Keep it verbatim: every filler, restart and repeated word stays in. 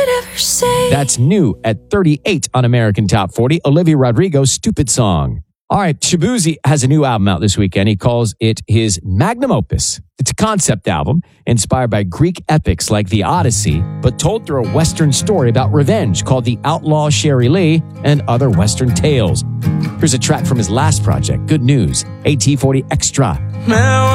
could ever say. That's new at thirty-eight on American Top forty. Olivia Rodrigo's Stupid Song. All right, Shaboozey has a new album out this weekend. He calls it his magnum opus. It's a concept album inspired by Greek epics like the Odyssey, but told through a Western story about revenge called The Outlaw Sherry Lee and Other Western Tales. Here's a track from his last project, Good News, A T forty Extra. Now